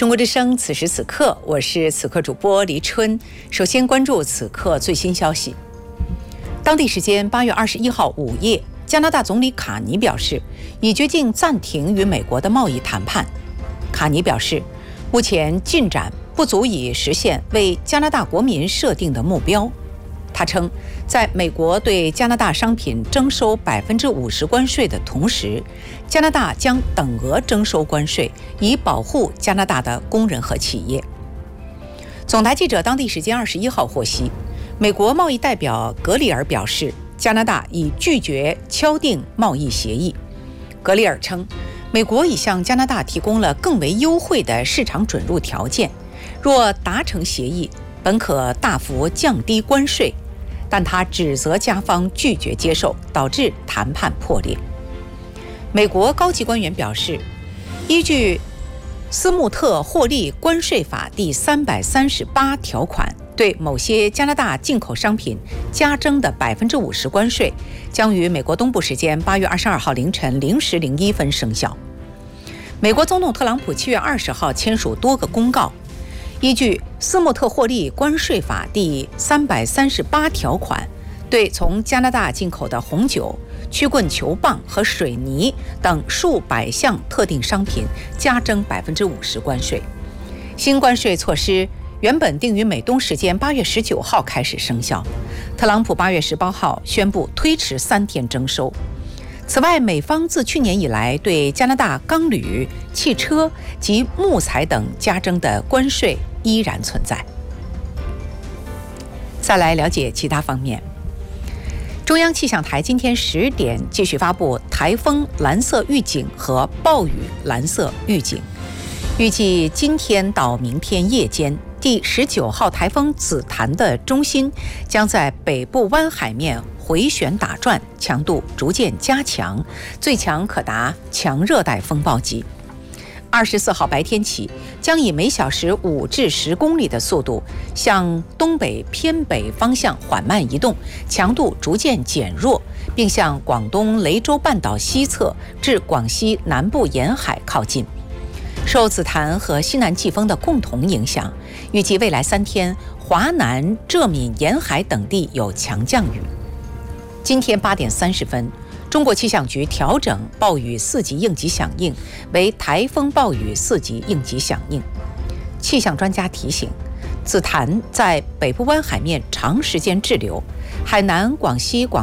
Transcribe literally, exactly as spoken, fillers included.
中国之声，此时此刻，我是此刻主播黎春。首先关注此刻最新消息。当地时间八月二十一号午夜，加拿大总理卡尼表示，已决定暂停与美国的贸易谈判。卡尼表示，目前进展不足以实现为加拿大国民设定的目标。他称，在美国对加拿大商品征收百分之五十关税的同时，加拿大将等额征收关税，以保护加拿大的工人和企业。总台记者当地时间二十一号获悉，美国贸易代表格里尔表示，加拿大已拒绝敲定贸易协议。格里尔称，美国已向加拿大提供了更为优惠的市场准入条件，若达成协议，本可大幅降低关税。但他指责加方拒绝接受，导致谈判破裂。美国高级官员表示，依据斯穆特获利关税法第三百三十八条款，对某些加拿大进口商品加征的百分之五十关税，将于美国东部时间八月二十二号凌晨零时零一分生效。美国总统特朗普七月二十号签署多个公告。依据斯穆特获利关税法第三百三十八条款，对从加拿大进口的红酒、曲棍球棒和水泥等数百项特定商品加征百分之五十关税。新关税措施原本定于美东时间八月十九号开始生效，特朗普八月十八号宣布推迟三天征收。此外，美方自去年以来对加拿大钢铝、汽车及木材等加征的关税依然存在。再来了解其他方面。中央气象台今天十点继续发布台风蓝色预警和暴雨蓝色预警，预计今天到明天夜间，第十九号台风紫檀的中心将在北部湾海面回旋打转，强度逐渐加强，最强可达强热带风暴级。二十四号白天起，将以每小时五至十公里的速度向东北偏北方向缓慢移动，强度逐渐减弱，并向广东雷州半岛西侧至广西南部沿海靠近。受紫檀和西南季风的共同影响，预计未来三天，华南、浙闽沿海等地有强降雨。今天八点三十分，中国气象局调整暴雨四级应急响应为台风暴雨四级应急响应。气象专家提醒，紫檀在北部湾海面长时间滞留，海南、广西、广